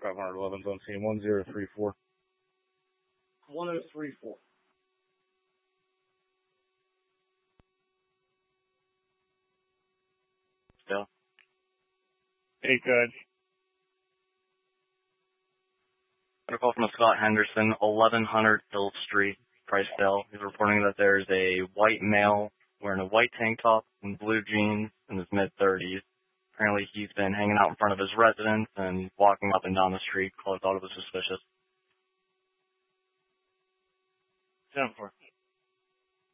511's on scene. 1034. 1034. Still. Hey, Judge. Got a call from a Scott Henderson, 1100 Hill Street, Pricedale. He's reporting that there's a white male wearing a white tank top and blue jeans in his mid-30s. Apparently he's been hanging out in front of his residence and walking up and down the street. Caller thought it was suspicious. 10-4.